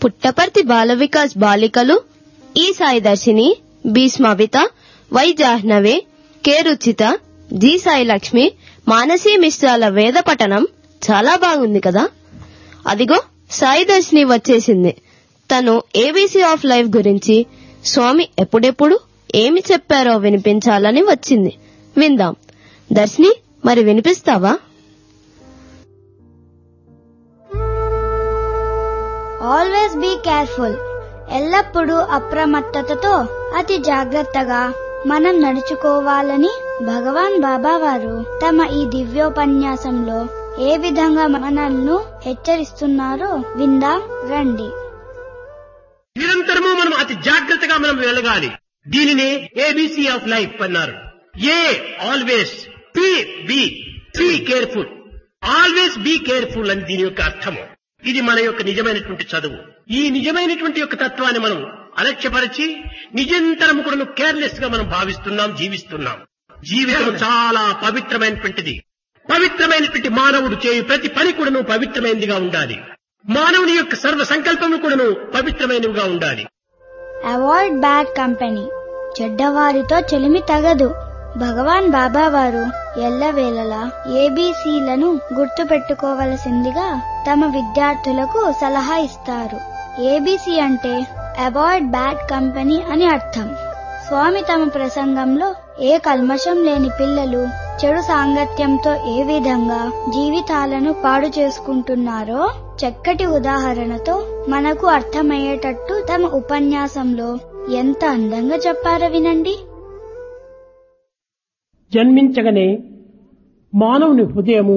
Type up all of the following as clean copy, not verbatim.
పుట్టపర్తి బాల వికాస్ బాలికలు ఈ సాయిదర్శిని, B స్మవిత, why Jahnavi, K Ruchita, G Sai Lakshmi, Manasi మిశ్రాల వేద పఠనం చాలా బాగుంది కదా. అదిగో సాయిదర్శిని వచ్చేసింది. తను ఏబీసీ ఆఫ్ లైఫ్ గురించి స్వామి ఎప్పుడెప్పుడు ఏమి చెప్పారో వినిపించాలని వచ్చింది. విందాం. దర్శిని, మరి వినిపిస్తావా? Always be careful. ఎల్లప్పుడూ అప్రమత్తతతో అతి జాగ్రత్తగా మనం నడుచుకోవాలని భగవాన్ బాబా వారు తమ ఈ దివ్యోపన్యాసంలో ఏ విధంగా మనల్ని హెచ్చరిస్తున్నారో విందాం రండి. నిరంతరము మనం అతి జాగ్రత్తగా మనం వెళ్ళగాలి. దీనినే ఏబీసీ ఆఫ్ లైఫ్ అన్నారు. ఏ always, be careful. Always be careful అని దీని యొక్క అర్థము. ఇది మన యొక్క నిజమైనటువంటి చదువు. ఈ నిజమైనటువంటి యొక్క తత్వాన్ని మనం అలక్ష్యపరిచి నిజంతరం కూడా కేర్లెస్ గా మనం భావిస్తున్నాం, జీవిస్తున్నాం. జీవితం చాలా పవిత్రమైనటువంటిది. పవిత్రమైనటువంటి మానవుడు చేయు ప్రతి పని కూడాను పవిత్రమైనదిగా ఉండాలి. మానవుని యొక్క సర్వ సంకల్పము కూడాను పవిత్రమైనవిగా ఉండాలి. Avoid bad company. చెడ్డవారితో చెలిమి తగదు. భగవాన్ బాబా వారు ఎల్లవేళలా ఏబీసీలను గుర్తు పెట్టుకోవలసిందిగా తమ విద్యార్థులకు సలహా ఇస్తారు. ఏబీసీ అంటే అవాయిడ్ బ్యాడ్ కంపెనీ అని అర్థం. స్వామి తమ ప్రసంగంలో ఏ కల్మషం లేని పిల్లలు చెడు సాంగత్యంతో ఏ విధంగా జీవితాలను పాడు చేసుకుంటున్నారో చక్కటి ఉదాహరణతో మనకు అర్థమయ్యేటట్టు తమ ఉపన్యాసంలో ఎంత అందంగా చెప్పారో వినండి. జన్మించగానే మానవుని హృదయము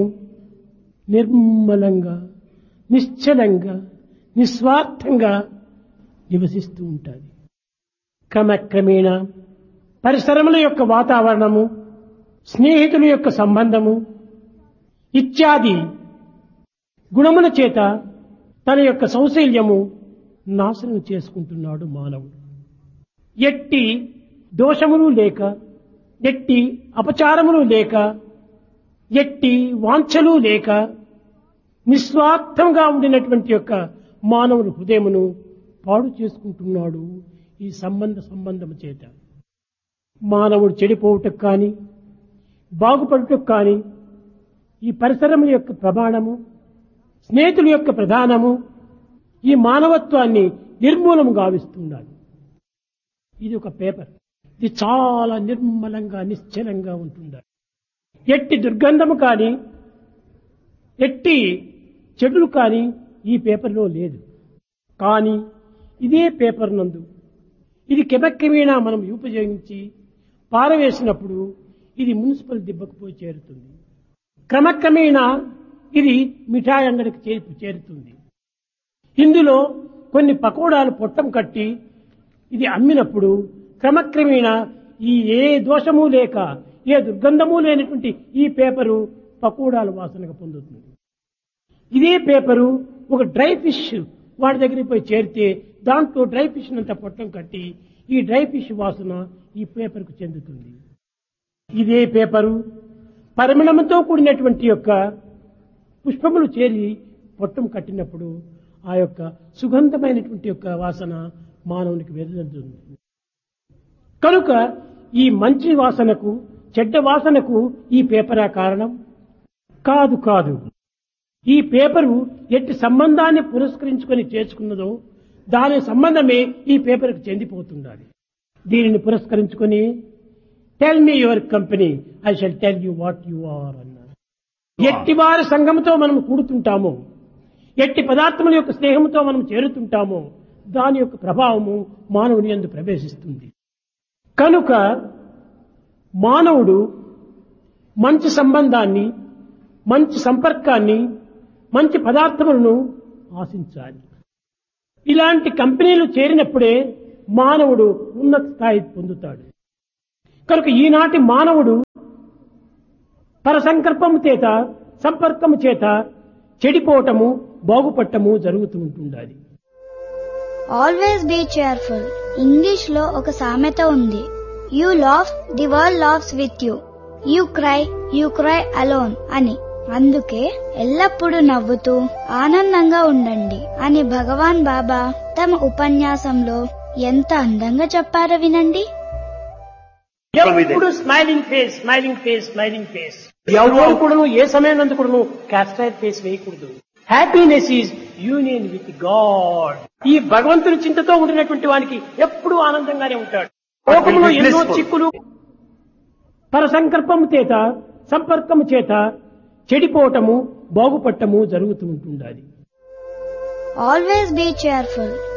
నిర్మలంగా, నిశ్చలంగా, నిస్వార్థంగా నివసిస్తూ ఉంటుంది. క్రమక్రమేణా పరిసరముల యొక్క వాతావరణము, స్నేహితుల యొక్క సంబంధము ఇత్యాది గుణముల చేత తన యొక్క సౌశల్యము నాశనం చేసుకుంటున్నాడు మానవుడు. ఎట్టి దోషములు లేక, ఎట్టి అపచారములు లేక, ఎట్టి వాంఛలు లేక నిస్వార్థంగా ఉండినటువంటి యొక్క మానవుని హృదయమును పాడు చేసుకుంటున్నాడు ఈ సంబంధము చేత. మానవుడు చెడిపోవుటకు కానీ బాగుపడుటకు కానీ ఈ పరిసరముల యొక్క ప్రమాణము, స్నేహితుల యొక్క ప్రధానము ఈ మానవత్వాన్ని నిర్మూలము గావిస్తున్నాడు. ఇది ఒక పేపర్. ఇది చాలా నిర్మలంగా, నిశ్చలంగా ఉంటుంది. ఎట్టి దుర్గంధము కానీ, ఎట్టి చెడులు కానీ ఈ పేపర్లో లేదు. కానీ ఇదే పేపర్ నందు ఇది క్రమక్రమేణా మనం ఉపయోగించి పారవేసినప్పుడు ఇది మున్సిపల్ దిబ్బకు పోయి చేరుతుంది. క్రమక్రమేణా ఇది మిఠాయి అంగడికి చేరుతుంది. ఇందులో కొన్ని పకోడాలు పొట్టం కట్టి ఇది అమ్మినప్పుడు క్రమక్రమేణా ఈ ఏ దోషము లేక, ఏ దుర్గంధము లేనటువంటి ఈ పేపరు పకోడాల వాసనగా పొందుతుంది. ఇదే పేపరు ఒక డ్రై ఫిష్ వాడి దగ్గరికి పోయి చేరితే దాంట్లో డ్రై ఫిష్ అంతా పొట్టం కట్టి ఈ డ్రై ఫిష్ వాసన ఈ పేపర్కు చెందుతుంది. ఇదే పేపరు పరిమళంతో కూడినటువంటి యొక్క పుష్పములు చేరి పొట్టం కట్టినప్పుడు ఆ యొక్క సుగంధమైనటువంటి యొక్క వాసన మానవునికి వెదజల్లుతుంది. కనుక ఈ మంచి వాసనకు, చెడ్డ వాసనకు ఈ పేపరా కారణం? కాదు. ఈ పేపరు ఎట్టి సంబంధాన్ని పురస్కరించుకొని చేసుకున్నదో దాని సంబంధమే ఈ పేపర్కు చెందిపోతుండాలి. దీనిని పురస్కరించుకొని tell me your company, I shall tell you what you are అన్నారు. ఎట్టి వారి సంఘంతో మనం కూడుతుంటామో, ఎట్టి పదార్థముల యొక్క స్నేహంతో మనం చేరుతుంటామో దాని యొక్క ప్రభావము మానవుని యందు ప్రవేశిస్తుంది. కనుక మానవుడు మంచి సంబంధాన్ని, మంచి సంపర్కాన్ని, మంచి పదార్థములను ఆశించాలి. ఇలాంటి కంపెనీలు చేరినప్పుడే మానవుడు ఉన్నత స్థాయి పొందుతాడు. కనుక ఈనాటి మానవుడు పరసంకల్పము చేత, సంపర్కము చేత చెడిపోవటము, బాగుపడటము జరుగుతూ ఉంటుండాలి. Always be cheerful. ఇంగ్లీష్ లో ఒక సామెత ఉంది. You laugh, the world laughs with you. You cry alone అని. అందుకే ఎల్లప్పుడూ నవ్వుతూ ఆనందంగా ఉండండి అని భగవాన్ బాబా తమ ఉపన్యాసంలో ఎంత అందంగా చెప్పారో వినండి. ఎప్పుడు smiling face, smiling face, smiling face. ఎవరు కూడా ఏ సమయం కూడా క్యాస్ట్రైడ్ ఫేస్ వేయకూడదు. Happiness is union with God. ఈ భగవంతుని చింతతో ఉండినటువంటి వానికి ఎప్పుడూ ఆనందంగానే ఉంటాడు. లోకంలో ఎన్నో చిక్కులు పరసంకల్పము చేత, సంపర్కము చేత చెడిపోవటము, బాగుపడటము జరుగుతూ ఉంటుండాలి. Always be cheerful.